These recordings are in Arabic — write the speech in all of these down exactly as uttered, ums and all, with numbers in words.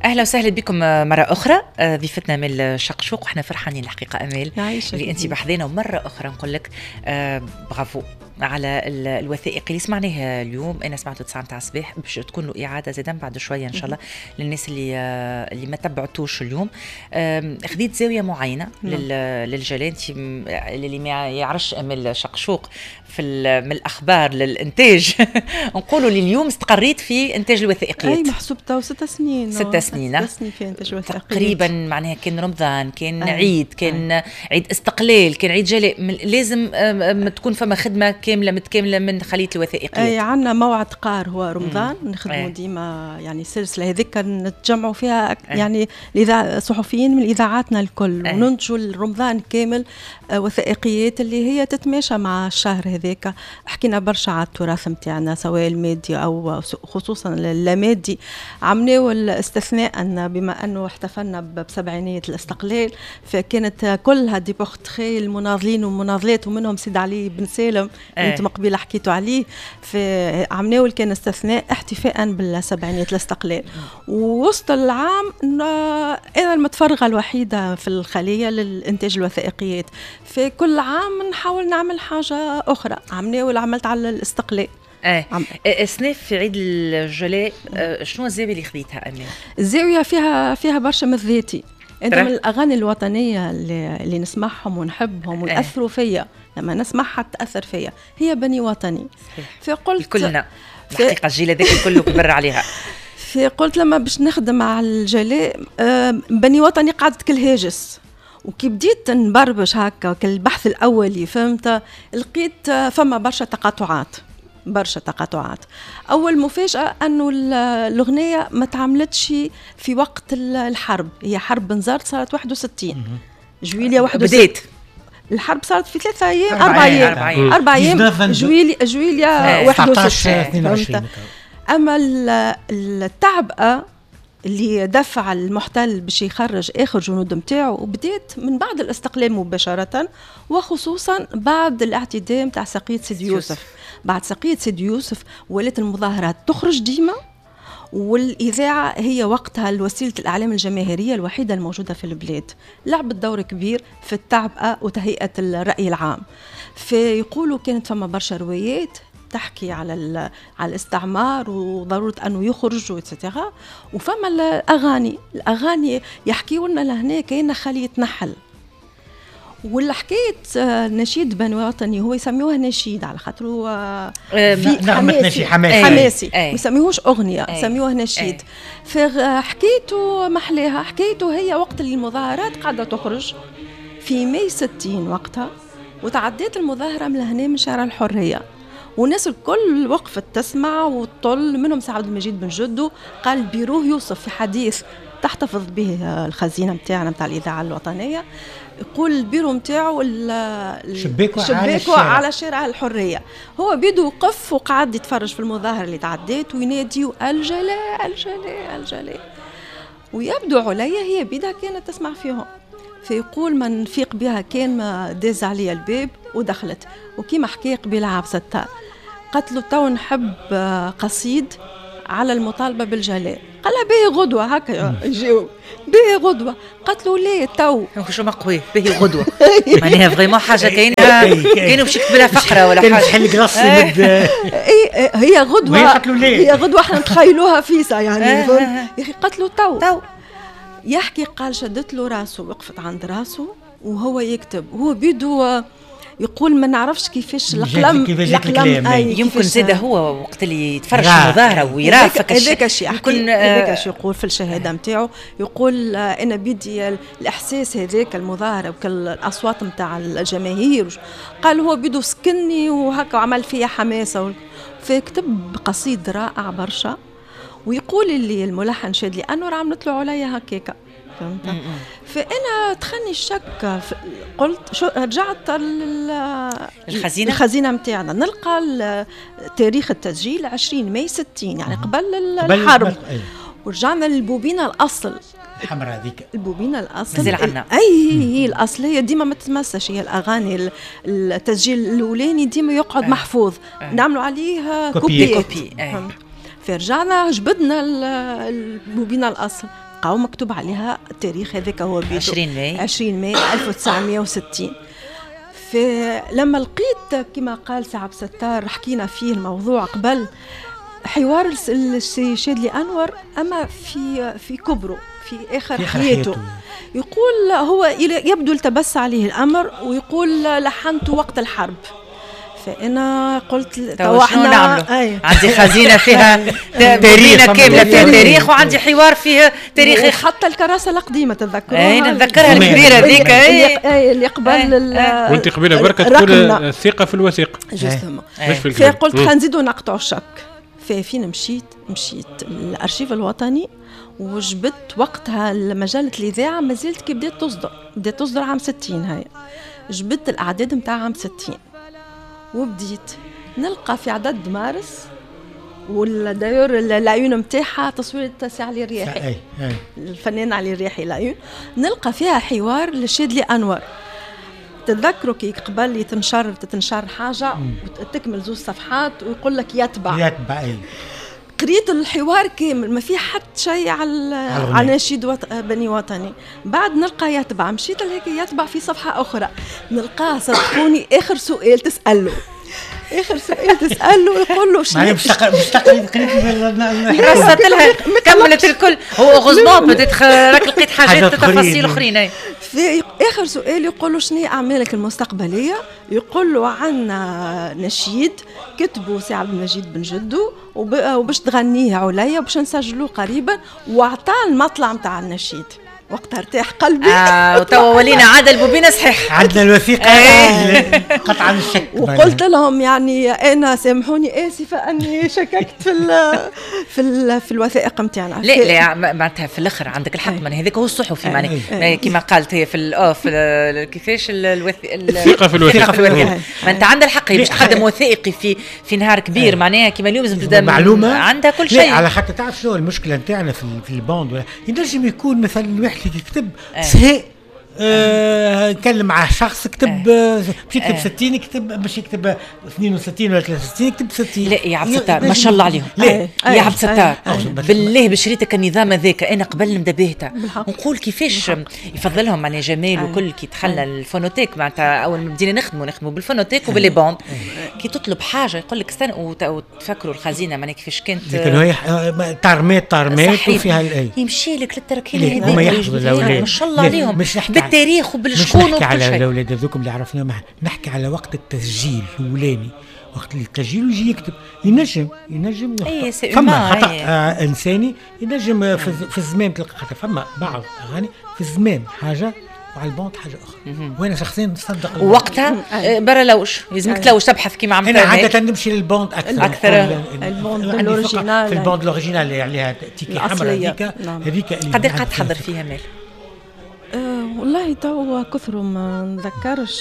اهلا وسهلا بكم مره اخرى. ضيفتنا امال شقشوق وحنا فرحانين الحقيقه امال اللي انت بحذينا ومره اخرى نقول لك آه برافو على الوثائقي اللي سمعناها اليوم. انا سمعته تسعة متاع الصباح باش تكون له اعاده زادا بعد شويه ان شاء الله للناس اللي آه اللي ما تبعتوش اليوم. آه خذيت زاويه معينه للجلال. انت اللي ما يعرفش امال شقشوق في من الاخبار للانتاج نقولوا لي اليوم استقريت في انتاج الوثائقيات. اي محسوب تو ستة سنين ستة سنين ستة سنين في انتاج وثائقيات تقريبا. معناها كان رمضان، كان أي. عيد، كان أي. عيد استقلال، كان عيد جلاء. لازم تكون فما خدمه كامله متكامله من خليه الوثائقيات. اي عندنا موعد قار هو رمضان نخدموا ديما يعني سلسله هذيك نتجمعوا فيها أي. يعني الصحفيين من اذاعاتنا الكل وننتجوا رمضان كامل وثائقيات اللي هي تتماشى مع الشهر هذاك. حكينا برشا على التراث نتاعنا سواء المادي او خصوصا اللامادي. عملوا الاستثناء ان بما انه احتفلنا بسبعينيه الاستقلال فكانت كلها دي بورتري المناضلين والمناضلات ومنهم سيد علي بن سالم أه. انتم قبيله حكيتوا عليه. فعملوا كان استثناء احتفاء بالسبعينيه الاستقلال. ووسط العام انا المتفرغه الوحيده في الخليه للانتاج الوثائقيات. في كل عام نحاول نعمل حاجه اخرى. عملوا عملت على الاستقلال. ايه سناف في عيد الجلاء. شنو الزاويه اللي خذيتها امال؟ الزاويه فيها فيها برشا من ذاتي. هذا من الاغاني الوطنيه اللي, اللي نسمعهم ونحبهم ويأثروا فيا. لما نسمعها تأثر فيا. هي بني وطني. فقلت كلنا الحقيقه الجيل هذاك كله كبر عليها. فقلت لما باش نخدم على الجلاء بني وطني قعدت كل هاجس. وكي بديت نبربش هكا كالبحث الأولي فهمت لقيت فما برشا تقاطعات برشا تقاطعات. أول مفاجأة أنه الأغنية ما تعملتش في وقت الحرب. هي حرب بنزرت صارت واحد وستين جويلية واحد وستين. بديت الحرب صارت في ثلاثة أيام أربع أيام أربع أيام جويلية جويلية واحد وستين. أما التعبئة اللي دفع المحتل باش يخرج آخر جنود متاعه وبدأت من بعد الاستقلال مباشرة وخصوصا بعد الاعتداء متاع سقيط سيد يوسف. بعد سقيط سيد يوسف ولات المظاهرات تخرج ديما والإذاعة هي وقتها الوسيلة الإعلام الجماهيرية الوحيدة الموجودة في البلاد. لعبت دور كبير في التعبئة وتهيئة الرأي العام. فيقولوا كانت فما برشا روايات تحكي على على الاستعمار وضرورة أنه يخرج وإتسيتيرا. وفما الأغاني الأغاني يحكيوا لنا لهنا كأنه خلية نحل. واللي حكيت نشيد بني وطني هو يسميوه نشيد على خاطره في حماسي حماسي, حماسي. ما يسميوهوش أغنية يسميوه نشيد. فحكيته محلاها. حكيته هي وقت اللي المظاهرات قاعدة تخرج في ماي ستين وقتها وتعديت المظاهرة من هنا من شارع الحرية والناس الكل وقفت تسمع وتطل. منهم سعد المجيد بن جدو قال بيروه يوسف في حديث تحتفظ به الخزينة متاعنا متاع الإذاعة الوطنية. يقول البيرو متاعه شباكه على, على شارع الحرية. هو بيدو وقف وقعد يتفرج في المظاهرة اللي تعديت وينادي الجلاء الجلاء الجلاء. ويبدو عليا هي بيدها كانت تسمع فيهم. فيقول من فيق بها كان ما داز عليها الباب ودخلت. وكيما حكي قبيلة عبد الستار قتلوا تو نحب قصيد على المطالبة بالجلاء. قال لها باهي غدوة هكا يجاوب باهي غدوة. قتلوا ليه تو شو مقوي باهي غدوة معناها فريمون حاجة كاينة كانوا باش يكتبوا فقرة ولا حاجة حل قرص مد اي هي غدوة هي غدوة احنا نتخيلوها فيسا يعني يا اخي قتلوا تو تو يحكي قال شدت له راسه وقفت عند راسه وهو يكتب. هو بيدو يقول ما نعرفش كيفاش القلم القلم يمكن زاد هو وقت اللي يتفرج في المظاهره ويرافق هذاك الشيء يمكن هذاك الشيء يقول في الشهاده نتاعو. يقول انا بدي الاحساس هذاك المظاهره وكل الاصوات نتاع الجماهير. قال هو بده سكني وهكا وعمل فيها حماسه. فكتب قصيد رائع برشا. ويقول اللي الملحن شادلي انه راه عملت له عليا هكاكا فهمت. فانا دخلني الشك قلت شو رجعت الخزينه الخزينه نتاعنا نلقى تاريخ التسجيل عشرين ماي ستين يعني قبل الحرب. ورجعنا للبوبينه الاصل الحمراء هذيك البوبينه الاصل نزل عنا. اي هي الاصليه ديما ما تتمسش. هي الاغاني التسجيل الاولاني ديما يقعد أي. محفوظ أي. نعملوا عليه كوبي كوبي. فرجعنا جبدنا البوبينه الاصل ورقة ومكتوب عليها التاريخ هذاك هو بيدو عشرين ماي عشرين ماي ألف وتسعمائة وستين. فلما لقيت كما قال سي عبد الستار حكينا فيه الموضوع قبل حوار السي شادلي أنور أما في في كبره في آخر حياته يقول هو يبدو التبس عليه الأمر ويقول لحنت وقت الحرب. فأنا قلت تو شنو نعملوا؟ عندي خزينة فيها تاريخ كاملة فيها تاريخ وعندي حوار فيه تاريخي حتى الكراسة القديمة تذكروها؟ اي نتذكرها الكبيرة ذيك اي اللي قبل وانت قبيلة بركة تقول الثقة في الوثيق جوستومون. فقلت خلينا نزيدوا نقطعوا الشك. فين مشيت مشيت الأرشيف الوطني وجبت وقتها مجلة الإذاعة ما زلت كي بدات تصدر بدات تصدر عام ستين. هاي جبت الأعداد متاع عام ستين وبديت نلقى في عدد مارس والدايور العيون متاعها تصوير سي علي الرياحي الفنان علي الرياحي العيون نلقى فيها حوار لشادلي أنور. تذكروا كي قبل تنشر تنشر حاجة وتكمل زوج صفحات ويقول لك يتبع يتبع أي. قريت الحوار كامل ما في حد شيء على على نشيد وط... بني وطني. بعد نلقى يتبع مشيت لهيك يتبع في صفحة أخرى نلقاه صدقوني آخر سؤال تسأله آخر سؤال تسأله يقول له شنو مستقل مستقل رصت لها كملت الكل هو غزبان بدت راك لقيت حاجات تفاصيل أخرين. في آخر سؤال يقول له شنو أعمالك المستقبلية؟ يقول له عنا نشيد كتبوا سي عبد المجيد بن جدو وباش تغنيه عليا وباش نسجلوه قريبا وعطاه المطلع متاع النشيد. وقتها ارتاح قلبي آه وتوا ولينا عاد البوبينة صحيح عندنا الوثيقة قطعا الشك. وقلت لهم يعني أنا سامحوني آسفة أني شككت في ال في ال في الوثائق متاعنا. لا لا معناتها في الآخر عندك الحق من هذاك هو الصحفي معناه كما قالت هي في اه في كيفاش الثقة في الوثائق ما أنت عندك الحق باش تقدم وثائقي في في نهار كبير معناها كما اليوم لازم تبدا معلومة عندها كل شيء. على خاطر تعرف شنو المشكلة نتاعنا في في البوند ينجم يكون مثلا الواحد اللي يكتب سهاء آه نكلم مع شخص كتب آه باش يكتب آه ستين يكتب باش يكتب اثنين وستين ولا ثلاثة وستين يكتب ستين. لا يا عبد الستار ما شاء الله عليهم يا عبد الستار بالله بشريتك النظام هذاك انا قبل نبدا بهتا ونقول كيفاش يفضلهم على جمال وكل كي دخلنا الفونوتيك معناتها اول ما بدينا نخدموا نخدموا بالفونوتيك وباللي بوند كي تطلب حاجه يقول لك استنى وتفكروا الخزينه معناها كيفاش كانت لكن هي طارمات طارمات وفيها يمشي لك للتركيله هذيك ما شاء الله عليهم بالتاريخ وبالشكون وكل شيء. على الاولاد هذوكم اللي عرفناهم نحكي على وقت التسجيل الاولاني وقت التسجيل يجي يكتب ينجم ينجم فما خطأ آه انساني ينجم في, في الزمان تلقى فما بعض اغاني في الزمان حاجه وعلى البوند حاجه اخرى. وانا شخصيا نصدق وقتها برا لوش لازمك تلوش تبحث كيما عملت انا عاده نمشي للبوند اكثر اكثر البوند الاوريجينال في البوند الاوريجينال اللي عليها تيكي حمراء هذيك هذيك قد ايه قاعد تحضر فيها مال؟ أه والله تو كثروا ما نذكرش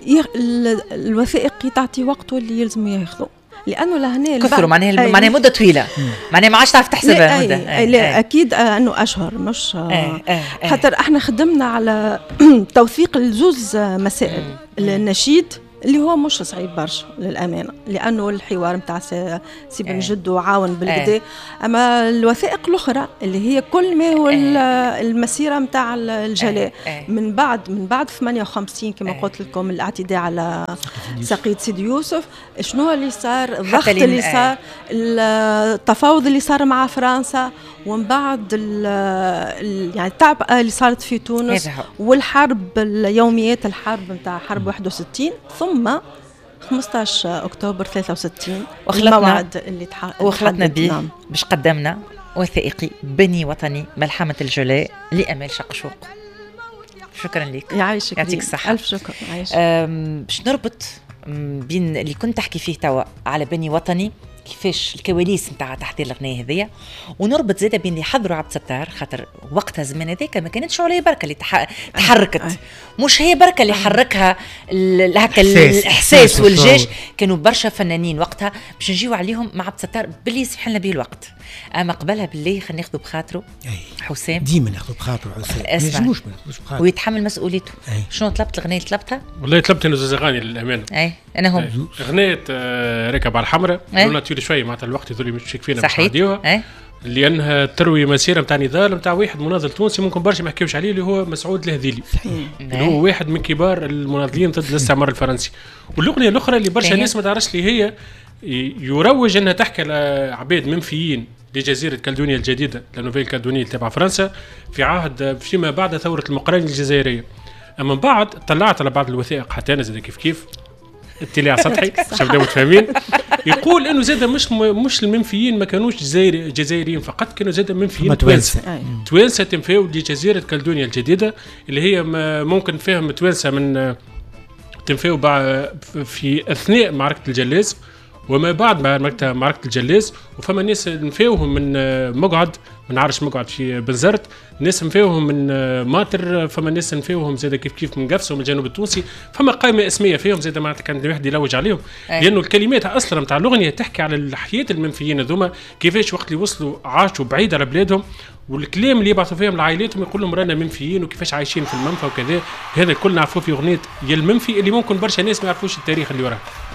الوثائق تعطي وقته اللي يلزم ياخذوا لانه لهنا كثروا معناها معناها مده طويله معناها ما عادش تعرف تحسبها مده لا, لا اكيد انه اشهر مش خاطر احنا خدمنا على توثيق الزوز مسائل النشيد اللي هو مش صعيب برشا للأمانة لأنه الحوار متاع سي بن جدو عاون بالكدا. أما الوثائق الأخرى اللي هي كل ما هو المسيرة متاع الجلاء من بعد من بعد ثمانية وخمسين كما قلت لكم الاعتداء على سقيط سيدي يوسف شنو اللي صار الضغط اللي صار التفاوض اللي صار مع فرنسا ومن بعد يعني التعبئة اللي صارت في تونس والحرب اليوميات الحرب متاع حرب واحد وستين ثم خمسة عشر أكتوبر ثلاثة وستين الموعد اللي تحقق وخلطنا به نعم. باش قدمنا وثائقي بني وطني ملحمة الجلاء لأمال شقشوق. شكرا لك يعيشك يعطيك الصحة. ألف شكر باش نربط بين اللي كنت تحكي فيه توا على بني وطني كيفاش الكواليس نتاع تحضير الأغنية هذيا ونربط زاده بين اللي حضروا عبد الستار خاطر وقتها زمان هذاك ما كانتش عليه بركه اللي تح... تحركت أي. مش هي بركه اللي حركها هكا الإحساس والجيش كانوا برشا فنانين وقتها باش نجيو عليهم مع عبد الستار باللي يسمح لنا به الوقت. اما قبلها بالله خلينا ناخذوا بخاطره حسام ديما ناخذوا بخاطره حسام مش مش بخاطره ويتحمل مسؤوليته. أي. شنو طلبت الأغنية اللي طلبتها؟ والله طلبت انا زوز اغاني للامانه. اي انا هم اغنيه ركب على الحمراء قلنا تولي شويه معناتها الوقت يظل مش فينا صحيح. لانها تروي مسيره نتاع نضال نتاع واحد مناضل تونسي ممكن برشا ما يحكيوش عليه اللي هو مسعود الهذيلي، اللي هو واحد من كبار المناضلين ضد الاستعمار الفرنسي. والاغنيه الاخرى اللي برشا ناس ما تعرفش اللي هي يروج انها تحكي على عباد منفيين لجزيره كالدونيا الجديده، لانوفيل كالدونيا تبع فرنسا في عهد فيما بعد ثوره المقرين الجزائريه. اما من بعد طلعت على بعض الوثائق حتى انا زاد كيف كيف اطلاع سطحي شباب متفاهمين، يقول انه زاد مش مش المنفيين ما كانوش جزائري جزائريين فقط، كانوا زاد منفيين توانسه توانسه تنفيوا لجزيره كالدونيا الجديده اللي هي ممكن فيهم توانسه من تنفيوا في اثناء معركه الجلاز وما بعد معركه معركه الجلاز. وفما ناس نفاوهم من مقعد ما نعرفش مقعد في بنزرت، ناس نفاوهم من ماتر، فما ناس نفاوهم زاد كيف كيف من قفص ومن الجنوب التونسي، فما قائمه اسميه فيهم زاد معناتها كان الواحد يلوج عليهم أي. لانه الكلمات اصلا نتاع الاغنيه تحكي على الحياه المنفيين هذوما كيفاش وقت اللي وصلوا عاشوا بعيد على بلادهم، والكلام اللي يبعثوا فيهم لعائلاتهم يقول لهم رانا منفيين وكيفاش عايشين في المنفى وكذا. هذا كل نعرفوه في اغنيه يا المنفي اللي ممكن برشا ناس ما يعرفوش التاريخ اللي وراه.